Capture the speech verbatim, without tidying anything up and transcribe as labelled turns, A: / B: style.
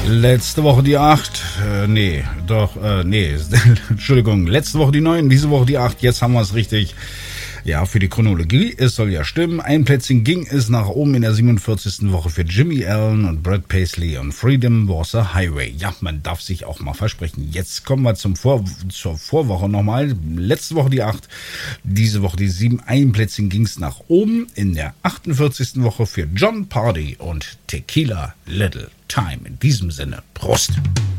A: Letzte Woche die acht, äh, nee, doch, äh, nee, Entschuldigung, letzte Woche die neun, diese Woche die acht, jetzt haben wir es richtig. Ja, für die Chronologie, es soll ja stimmen. Ein Plätzchen ging es nach oben in der siebenundvierzigsten Woche für Jimmy Allen und Brad Paisley und Freedom Was a Highway. Ja, man darf sich auch mal versprechen. Jetzt kommen wir zum Vor zur Vorwoche nochmal. Letzte Woche die acht, diese Woche die sieben. Ein Plätzchen ging es nach oben in der achtundvierzigsten Woche für John Party und Tequila Little Time. In diesem Sinne, Prost!